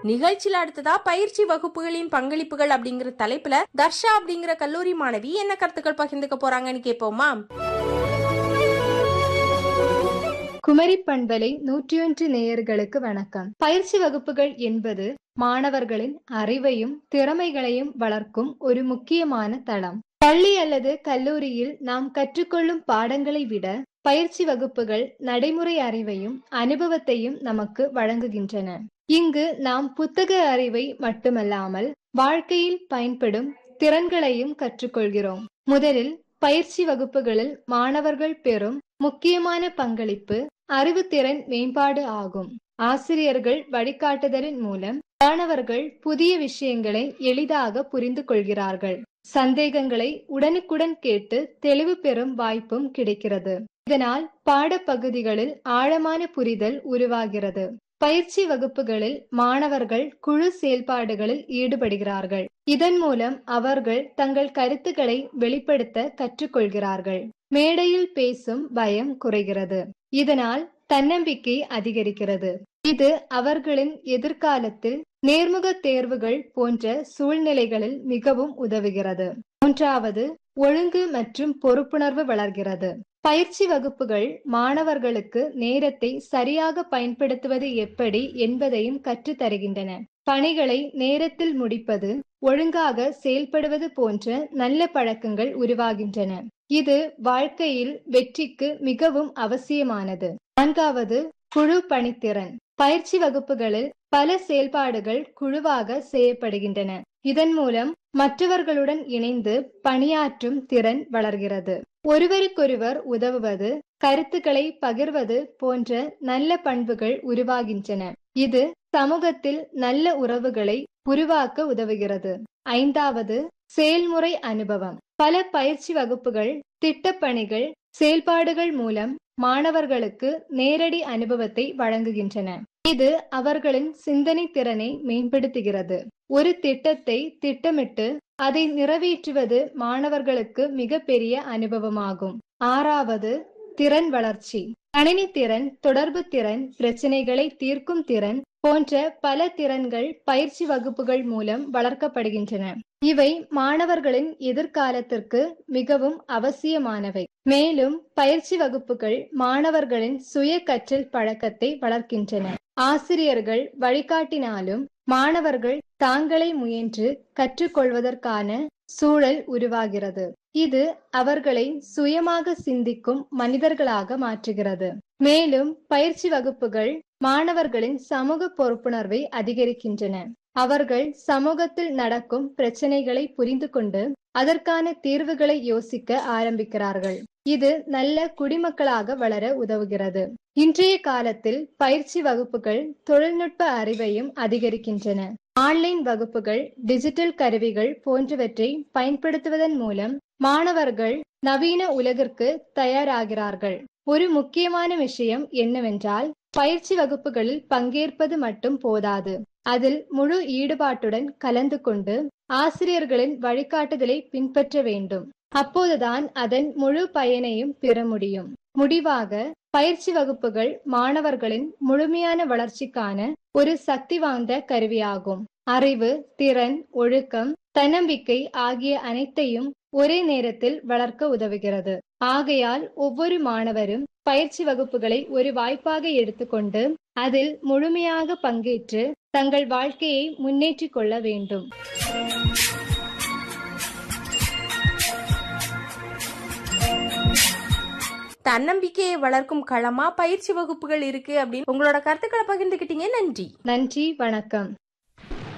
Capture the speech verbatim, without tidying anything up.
நிகழ்ச்சியில அடுத்ததா பயிற்சி வகுப்புகளின் பங்களிப்புகள் அப்படிங்கிற தலைப்புல தர்ஷா அப்படிங்கிற கல்லூரி மாணவி என்ன கருத்துக்கள் பகிர்ந்துக்க போறாங்கன்னு கேட்போமா? குமரி பண்பலை நூற்றி ஒன்று நேயர்களுக்கு வணக்கம். பயிற்சி வகுப்புகள் என்பது மாணவர்களின் அறிவையும் திறமைகளையும் வளர்க்கும் ஒரு முக்கியமான தளம். பள்ளி அல்லது கல்லூரியில் நாம் கற்றுக்கொள்ளும் பாடங்களை விட பயிற்சி வகுப்புகள் நடைமுறை அறிவையும் அனுபவத்தையும் நமக்கு வழங்குகின்றன. இங்கு நாம் புத்தக அறிவை மட்டுமல்லாமல் வாழ்க்கையில் பயன்படும் திறன்களையும் கற்றுக்கொள்கிறோம். முதலில் பயிற்சி வகுப்புகளில் மாணவர்கள் பெறும் முக்கியமான பங்களிப்பு அறிவுத்திறன் மேம்பாடு ஆகும். ஆசிரியர்கள் வழிகாட்டுதலின் மூலம் மாணவர்கள் புதிய விஷயங்களை எளிதாக புரிந்து கொள்கிறார்கள். சந்தேகங்களை உடனுக்குடன் கேட்டு தெளிவு பெறும் வாய்ப்பும் கிடைக்கிறது. இதனால் பாடப்பகுதிகளில் ஆழமான புரிதல் உருவாகிறது. பயிற்சி வகுப்புகளில் மாணவர்கள் குழு செயல்பாடுகளில் ஈடுபடுகிறார்கள். இதன் மூலம் அவர்கள் தங்கள் கருத்துக்களை வெளிப்படுத்த கற்றுக்கொள்கிறார்கள். மேடையில் பேசும் பயம் குறைகிறது. இதனால் தன்னம்பிக்கை அதிகரிக்கிறது. இது அவர்களின் எதிர்காலத்தில் நேர்முக தேர்வுகள் போன்ற சூழ்நிலைகளில் மிகவும் உதவுகிறது. மூன்றாவது, ஒழுங்கு மற்றும் பொறுப்புணர்வு வளர்கிறது. பயிற்சி வகுப்புகள் மாணவர்களுக்கு நேரத்தை சரியாக பயன்படுத்துவது எப்படி என்பதையும் கற்றுத் தருகின்றன. பணிகளை நேரத்தில் முடிப்பது, ஒழுங்காக செயல்படுவது போன்ற நல்ல பழக்கங்கள் உருவாகின்றன. இது வாழ்க்கையில் வெற்றிக்கு மிகவும் அவசியமானது. நான்காவது, குழு பணித்திறன். பயிற்சி வகுப்புகளில் பல செயல்பாடுகள் குழுவாக செய்யப்படுகின்றன. இதன் மூலம் மற்றவர்களுடன் இணைந்து பணியாற்றும் திறன் வளர்கிறது. ஒருவருக்கொருவர் உதவுவது, கருத்துக்களை பகிர்வது போன்ற நல்ல பண்புகள் உருவாகின்றன. இது சமூகத்தில் நல்ல உறவுகளை உருவாக்க உதவுகிறது. ஐந்தாவது, செயல்முறை அனுபவம். பல பயிற்சி வகுப்புகள், திட்டப்பணிகள், செயல்பாடுகள் மூலம் மாணவர்களுக்கு நேரடி அனுபவத்தை வழங்குகின்றன. இது அவர்களின் சிந்தனை திறனை மேம்படுத்துகிறது. ஒரு திட்டத்தை திட்டமிட்டு அதை நிறைவேற்றுவது மாணவர்களுக்கு மிக பெரிய அனுபவமாகும். ஆறாவது, திறன் வளர்ச்சி. கணினி திறன், தொடர்பு திறன், பிரச்சனைகளை தீர்க்கும் திறன் போன்ற பல திறன்கள் பயிற்சி வகுப்புகள் மூலம் வளர்க்கப்படுகின்றன. இவை மாணவர்களின் எதிர்காலத்திற்கு மிகவும் அவசியமானவை. மேலும் பயிற்சி வகுப்புகள் மாணவர்களின் சுய கற்றல் பழக்கத்தை வளர்க்கின்றன. ஆசிரியர்கள் வழிகாட்டினாலும் மாணவர்கள் தாங்களே முயன்று கற்றுக்கொள்வதற்கான சூழல் உருவாகிறது. இது அவர்களை சுயமாக சிந்திக்கும் மனிதர்களாக மாற்றுகிறது. மேலும் பயிற்சி வகுப்புகள் மாணவர்களின் சமூக பொறுப்புணர்வை அதிகரிக்கின்றன. அவர்கள் சமூகத்தில் நடக்கும் பிரச்சனைகளை புரிந்து கொண்டு அதற்கான தீர்வுகளை யோசிக்க ஆரம்பிக்கிறார்கள். இது நல்ல குடிமக்களாக வளர உதவுகிறது. இன்றைய காலத்தில் பயிற்சி வகுப்புகள் தொழில்நுட்ப அறிவையும் அதிகரிக்கின்றன. ஆன்லைன் வகுப்புகள், டிஜிட்டல் கருவிகள் போன்றவற்றை பயன்படுத்துவதன் மூலம் மாணவர்கள் நவீன உலகிற்கு தயாராகிறார்கள். ஒரு முக்கியமான விஷயம் என்னவென்றால், பயிற்சி வகுப்புகளில் பங்கேற்பது மட்டும் போதாது. அதில் முழு ஈடுபாட்டுடன் கலந்து கொண்டு ஆசிரியர்களின் வழிகாட்டுதலை பின்பற்ற வேண்டும். அப்போதுதான் அதன் முழு பயனையும் பெற முடியும். முடிவாக, பயிற்சி வகுப்புகள் மாணவர்களின் முழுமையான வளர்ச்சிக்கான ஒரு சக்தி வாய்ந்த கருவியாகும். அறிவு, திறன், ஒழுக்கம், தன்னம்பிக்கை ஆகிய அனைத்தையும் ஒரே நேரத்தில் வளர்க்க உதவுகிறது. ஆகையால் ஒவ்வொரு மாணவரும் பயிற்சி வகுப்புகளை ஒரு வாய்ப்பாக எடுத்துக்கொண்டு அதில் முழுமையாக பங்கேற்று தங்கள் வாழ்க்கையை முன்னேற்றிக் கொள்ள வேண்டும். தன்னம்பிக்கையை வளர்க்கும் களமா பயிற்சி வகுப்புகள் இருக்கு அப்படின்னு உங்களோட கருத்துக்களை பகிர்ந்துக்கிட்டீங்க. நன்றி. நன்றி, வணக்கம்.